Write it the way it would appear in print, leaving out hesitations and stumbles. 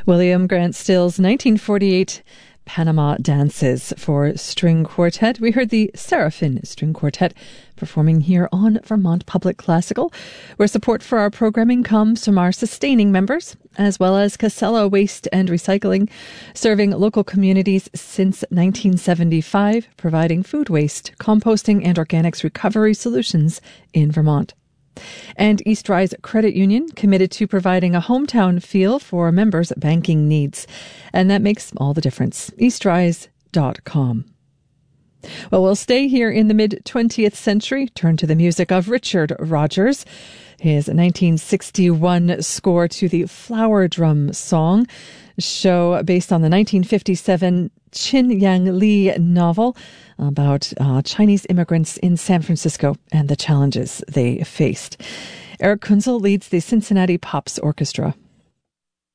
William Grant Still's 1948 Panama Dances for String Quartet. We heard the Seraphim String Quartet performing here on Vermont Public Classical, where support for our programming comes from our sustaining members, as well as Casella Waste and Recycling, serving local communities since 1975, providing food waste, composting, and organics recovery solutions in Vermont. And East Rise Credit Union, committed to providing a hometown feel for members' banking needs. And that makes all the difference. eastrise.com. Well, we'll stay here in the mid-20th century, turn to the music of Richard Rodgers, his 1961 score to the Flower Drum Song, show based on the 1957 Chin Yang Lee novel about Chinese immigrants in San Francisco and the challenges they faced. Eric Kunzel leads the Cincinnati Pops Orchestra.